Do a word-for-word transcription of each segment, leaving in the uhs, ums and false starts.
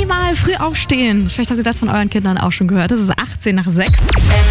dreimal früh aufstehen. Vielleicht habt ihr das von euren Kindern auch schon gehört. Es ist achtzehn nach sechs.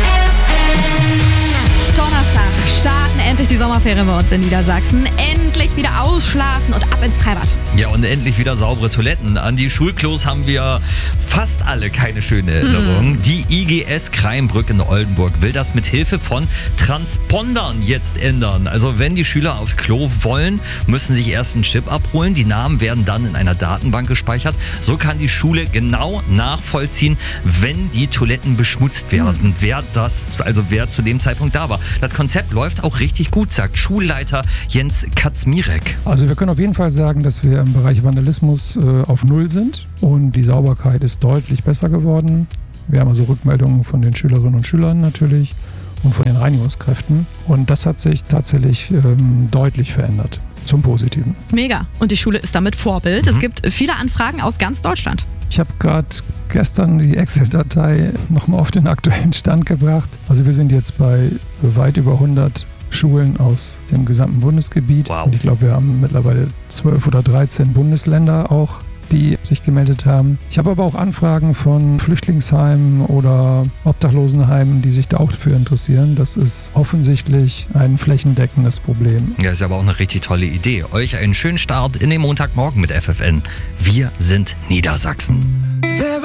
Donnerstag starten endlich die Sommerferien bei uns in Niedersachsen. Endlich wieder ausschlafen und ab ins Freibad. Ja, und endlich wieder saubere Toiletten. An die Schulklos haben wir fast alle keine schöne Erinnerung. Hm. Die I G S Kreienbrück in Oldenburg will das mit Hilfe von Transpondern jetzt ändern. Also wenn die Schüler aufs Klo wollen, müssen sich erst einen Chip abholen. Die Namen werden dann in einer Datenbank gespeichert. So kann die Schule genau nachvollziehen, wenn die Toiletten beschmutzt werden. Hm. Wer das, also wer zu dem Zeitpunkt da war. Das Konzept läuft auch richtig gut, sagt Schulleiter Jens Kaczmirek. Also wir können auf jeden Fall sagen, dass wir im Bereich Vandalismus äh, auf Null sind und die Sauberkeit ist deutlich besser geworden. Wir haben also Rückmeldungen von den Schülerinnen und Schülern natürlich und von den Reinigungskräften und das hat sich tatsächlich ähm, deutlich verändert. Zum Positiven. Mega. Und die Schule ist damit Vorbild. Mhm. Es gibt viele Anfragen aus ganz Deutschland. Ich habe gerade gestern die Excel-Datei nochmal auf den aktuellen Stand gebracht. Also wir sind jetzt bei weit über hundert Schulen aus dem gesamten Bundesgebiet. Wow. Und ich glaube, wir haben mittlerweile zwölf oder dreizehn Bundesländer auch, die sich gemeldet haben. Ich habe aber auch Anfragen von Flüchtlingsheimen oder Obdachlosenheimen, die sich da auch dafür interessieren. Das ist offensichtlich ein flächendeckendes Problem. Ja, ist aber auch eine richtig tolle Idee. Euch einen schönen Start in den Montagmorgen mit F F N. Wir sind Niedersachsen.